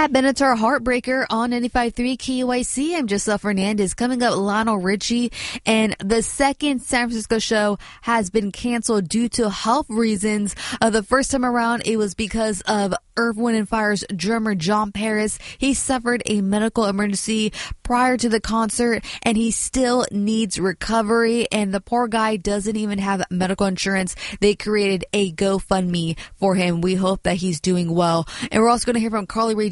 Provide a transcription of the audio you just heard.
Pat Benatar, Heartbreaker on 95.3 KUIC. I'm Giselle Fernandez. Coming up, Lionel Richie. And the second San Francisco show has been canceled due to health reasons. The first time around, it was because of Earth, Wind & Fire's drummer John Paris. He suffered a medical emergency prior to the concert, and he still needs recovery. And the poor guy doesn't even have medical insurance. They created a GoFundMe for him. We hope that he's doing well. And we're also going to hear from Carly Rae